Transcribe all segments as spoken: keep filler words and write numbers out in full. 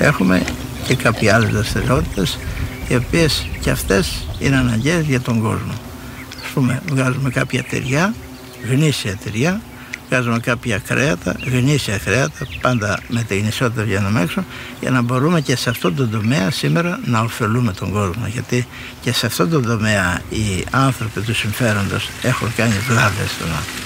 Έχουμε και κάποιες άλλες δραστηριότητες, οι οποίες και αυτές είναι αναγκαίες για τον κόσμο. Ας πούμε, βγάζουμε κάποια τυριά, γνήσια τυριά, βγάζουμε κάποια κρέατα, γνήσια κρέατα, πάντα με την ισότητα βγαίνουμε έξω, για να μπορούμε και σε αυτόν τον τομέα σήμερα να ωφελούμε τον κόσμο. Γιατί και σε αυτόν τον τομέα οι άνθρωποι του συμφέροντος έχουν κάνει βλάβες στον άνθρωπο.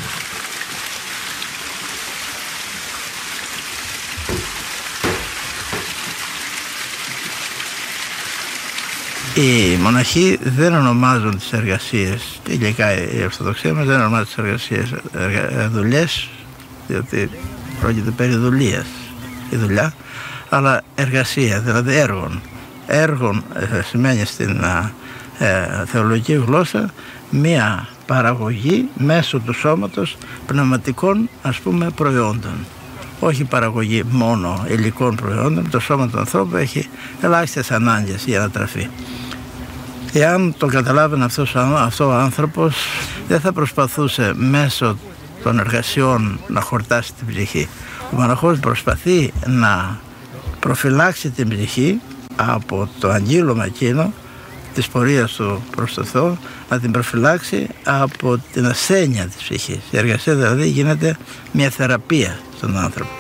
Οι μοναχοί δεν ονομάζουν τις εργασίες, τελικά η Ορθοδοξία μας δεν ονομάζει τις εργασίες εργα, δουλειές, διότι πρόκειται περί δουλείας η δουλειά, αλλά εργασία, δηλαδή έργων. Έργων ε, σημαίνει στην ε, θεολογική γλώσσα μία παραγωγή μέσω του σώματος πνευματικών, ας πούμε, προϊόντων. Όχι παραγωγή μόνο υλικών προϊόντων, το σώμα του ανθρώπου έχει ελάχιστες ανάγκες για να τραφεί. Εάν το καταλάβαινε αυτός, αυτό ο άνθρωπος, δεν θα προσπαθούσε μέσω των εργασιών να χορτάσει την ψυχή. Ο μοναχός προσπαθεί να προφυλάξει την ψυχή από το αγγείλωμα εκείνο της πορείας του προς το Θεό, να την προφυλάξει από την ασθένεια της ψυχής. Η εργασία δηλαδή γίνεται μια θεραπεία στον άνθρωπο.